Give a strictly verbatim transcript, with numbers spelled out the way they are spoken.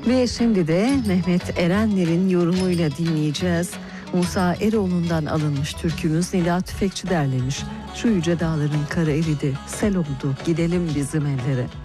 Ve şimdi de Mehmet Erenler'in yorumuyla dinleyeceğiz. Musa Eroğlu'ndan alınmış türkümüz Nida Tüfekçi derlemiş. Şu yüce dağların karı eridi, sel oldu, gidelim bizim ellere.